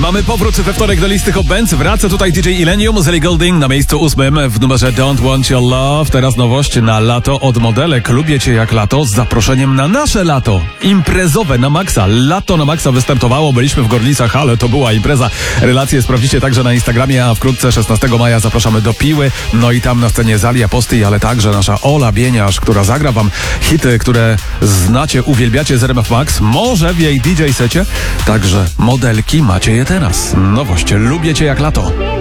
Mamy powrót we wtorek do listy Hot Bands. Wraca tutaj DJ Illenium z Ellie Goulding na miejscu 8 w numerze Don't Want Your Love. Teraz nowość na lato od modelek. Lubię Cię jak lato z zaproszeniem na nasze lato. Imprezowe na maksa. Lato na maksa wystartowało. Byliśmy w Gorlicach, ale to była impreza. Relacje sprawdzicie także na Instagramie, a wkrótce 16 maja zapraszamy do Piły. No i tam na scenie Zalia Posty, ale także nasza Ola Bieniasz, która zagra wam hity, które znacie, uwielbiacie z RMF Max. Może w jej DJ secie. Także modelki macie je teraz. Nowość. Lubię Cię jak lato.